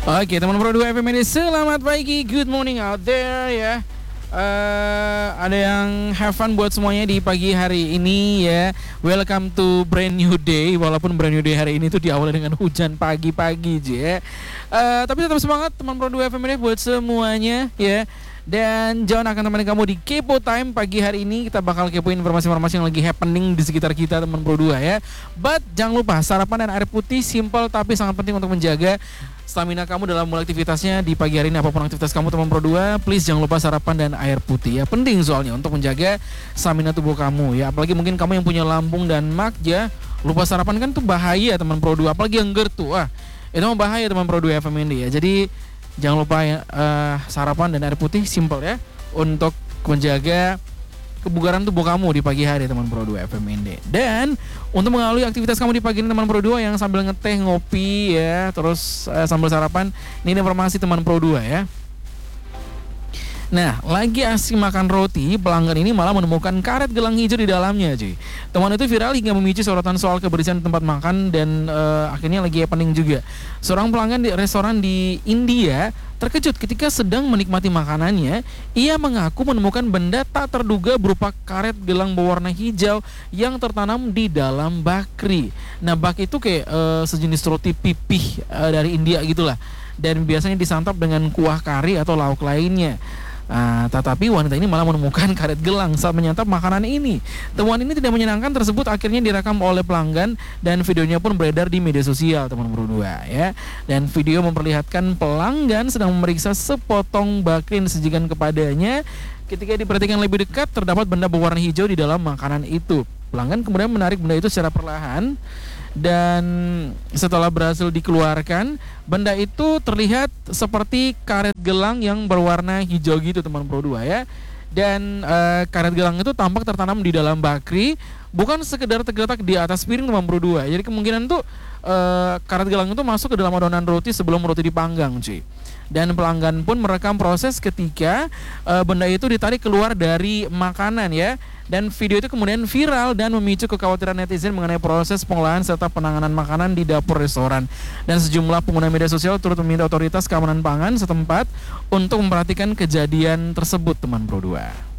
Oke, teman Pro 2 FM ini selamat pagi, good morning out there ya. Ada yang have fun buat semuanya di pagi hari ini ya. Welcome to brand new day. Walaupun brand new day hari ini tuh diawali dengan hujan pagi-pagi aja ya. Tapi tetap semangat teman Pro 2 FM ini buat semuanya ya. Dan John akan temani kamu di Kepo Time pagi hari ini. Kita bakal kepoin informasi-informasi yang lagi happening di sekitar kita teman Pro 2 ya. But jangan lupa sarapan dan air putih simple tapi sangat penting untuk menjaga stamina kamu dalam mulai aktivitasnya di pagi hari ini. Apapun aktivitas kamu teman Pro 2, please jangan lupa sarapan dan air putih ya. Penting soalnya untuk menjaga stamina tubuh kamu ya. Apalagi mungkin kamu yang punya lambung dan MAG ya. Lupa sarapan kan tuh bahaya teman Pro 2. Apalagi yang GERD tuh. Itu mah bahaya teman Pro 2 FM ini ya. Jadi jangan lupa ya, sarapan dan air putih simple ya. Untuk menjaga kebugaran tubuh kamu di pagi hari teman Pro 2 FM ini. Dan untuk mengawali aktivitas kamu di pagi ini teman Pro 2 yang sambil ngeteh, ngopi ya, terus sambil sarapan, ini informasi teman Pro 2 ya. Nah, lagi asik makan roti, pelanggan ini malah menemukan karet gelang hijau di dalamnya, cuy. Temuan itu viral hingga memicu sorotan soal kebersihan di tempat makan dan akhirnya lagi happening juga. Seorang pelanggan di restoran di India terkejut ketika sedang menikmati makanannya. Ia mengaku menemukan benda tak terduga berupa karet gelang berwarna hijau yang tertanam di dalam bakri. Nah, bak itu kayak sejenis roti pipih dari India gitulah. Dan biasanya disantap dengan kuah kari atau lauk lainnya. Tetapi wanita ini malah menemukan karet gelang saat menyantap makanan ini. Temuan ini tidak menyenangkan tersebut akhirnya direkam oleh pelanggan dan videonya pun beredar di media sosial teman Pro 2 ya. Dan video memperlihatkan pelanggan sedang memeriksa sepotong bakri yang disajikan kepadanya. Ketika diperhatikan lebih dekat terdapat benda berwarna hijau di dalam makanan itu. Pelanggan kemudian menarik benda itu secara perlahan. Dan setelah berhasil dikeluarkan, benda itu terlihat seperti karet gelang yang berwarna hijau gitu teman Pro 2 ya. Dan karet gelang itu tampak tertanam di dalam bakri, bukan sekedar tergeletak di atas piring teman Pro 2. Jadi kemungkinan tuh karet gelang itu masuk ke dalam adonan roti sebelum roti dipanggang, cuy. Dan pelanggan pun merekam proses ketika benda itu ditarik keluar dari makanan ya. Dan video itu kemudian viral dan memicu kekhawatiran netizen mengenai proses pengolahan serta penanganan makanan di dapur restoran. Dan sejumlah pengguna media sosial turut meminta otoritas keamanan pangan setempat untuk memperhatikan kejadian tersebut teman Pro 2.